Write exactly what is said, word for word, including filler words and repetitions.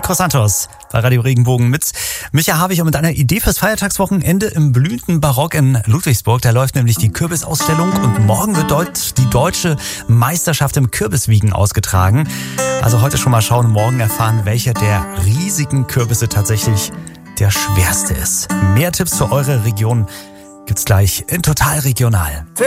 Nikos Santos bei Radio Regenbogen mit Micha Habich und mit einer Idee fürs Feiertagswochenende im blühenden Barock in Ludwigsburg. Da läuft nämlich die Kürbisausstellung und morgen wird dort die deutsche Meisterschaft im Kürbiswiegen ausgetragen. Also heute schon mal schauen, morgen erfahren, welcher der riesigen Kürbisse tatsächlich der schwerste ist. Mehr Tipps für eure Region gibt's gleich in Total Regional.